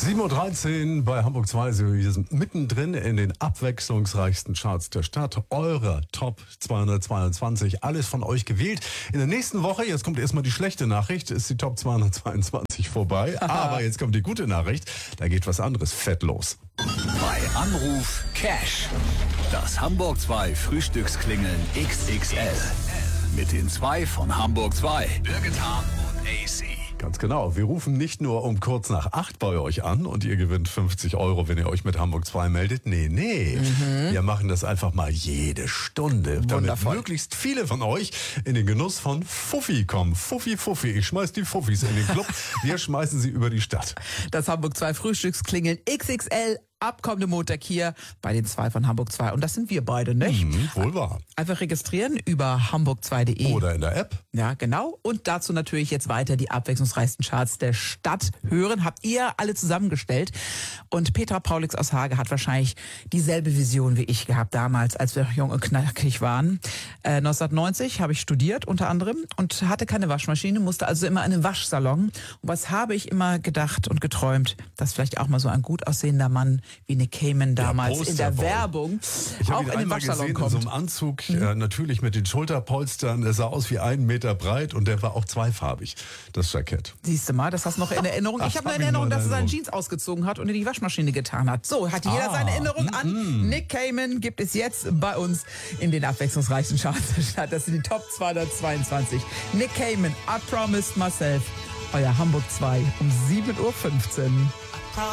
7:13 Uhr bei Hamburg 2. Wir sind mittendrin in den abwechslungsreichsten Charts der Stadt. Eure Top 222. Alles von euch gewählt. In der nächsten Woche, jetzt kommt erstmal die schlechte Nachricht, ist die Top 222 vorbei. Aber jetzt kommt die gute Nachricht. Da geht was anderes fett los. Bei Anruf Cash. Das Hamburg 2 Frühstücksklingeln XXL. Mit den 2 von Hamburg 2. Birgit Hahn und AC. Ganz genau. Wir rufen nicht nur um kurz nach 8 bei euch an und ihr gewinnt 50 €, wenn ihr euch mit Hamburg 2 meldet. Nee. Wir machen das einfach mal jede Stunde, damit möglichst viele von euch in den Genuss von Fuffi kommen. Fuffi. Ich schmeiß die Fuffis in den Club. Wir schmeißen sie über die Stadt. Das Hamburg 2 Frühstücksklingeln XXL ab kommende Montag hier bei den 2 von Hamburg 2. Und das sind wir beide, nicht? Wohl wahr. Einfach registrieren über hamburg2.de. Oder in der App. Ja, genau. Und dazu natürlich jetzt weiter die abwechslungsreichsten Charts der Stadt hören. Habt ihr alle zusammengestellt. Und Petra Paulix aus Hage hat wahrscheinlich dieselbe Vision wie ich gehabt damals, als wir jung und knackig waren. 1990 habe ich studiert unter anderem und hatte keine Waschmaschine, musste also immer in einen Waschsalon. Und was habe ich immer gedacht und geträumt, dass vielleicht auch mal so ein gut aussehender Mann wie Nick Cayman damals in der Werbung ich auch ihn in den Waschsalon gesehen, kommt. In so einem Anzug, natürlich mit den Schulterpolstern. Er sah aus wie 1 Meter breit und der war auch zweifarbig, das Jackett. Siehst du mal, das hast du noch in Erinnerung. Ich habe eine Erinnerung, dass er seine Jeans ausgezogen hat und in die Waschmaschine getan hat. So, hat jeder seine Erinnerung an. Nick Cayman gibt es jetzt bei uns in den abwechslungsreichsten Charts der Stadt. Das sind die Top 222. Nick Cayman, I Promised Myself. Euer Hamburg 2 um 7:15 Uhr.